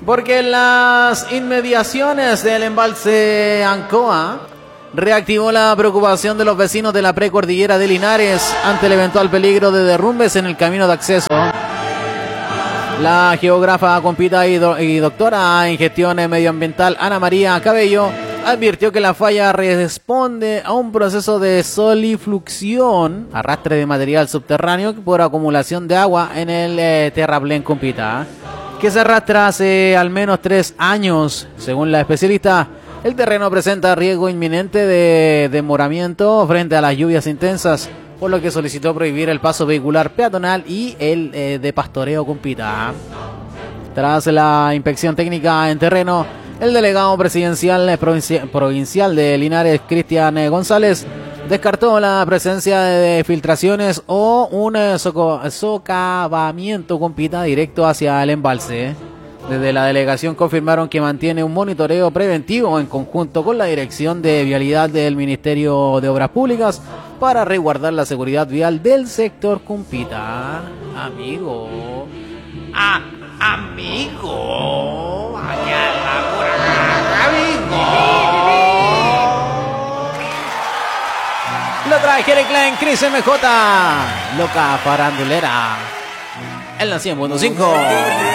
Porque en las inmediaciones del embalse Ancoa reactivó la preocupación de los vecinos de la precordillera de Linares ante el eventual peligro de derrumbes en el camino de acceso. La geógrafa, compita y doctora en gestión medioambiental Ana María Cabello advirtió que la falla responde a un proceso de solifluxión, arrastre de material subterráneo por acumulación de agua en el terraplén Compita, que se arrastra hace al menos 3 años. Según la especialista, el terreno presenta riesgo inminente de demoramiento frente a las lluvias intensas, por lo que solicitó prohibir el paso vehicular peatonal y el de pastoreo Compita. Tras la inspección técnica en terreno, el delegado presidencial provincial de Linares, Cristian González, descartó la presencia de filtraciones o un socavamiento Compita directo hacia el embalse. Desde la delegación confirmaron que mantiene un monitoreo preventivo en conjunto con la Dirección de Vialidad del Ministerio de Obras Públicas para resguardar la seguridad vial del sector Compita. Amigo. Amigo. Allá la pura, amigo. Lo trae Jerry Klein, Chris MJ. Loca farandulera. En la 100.5.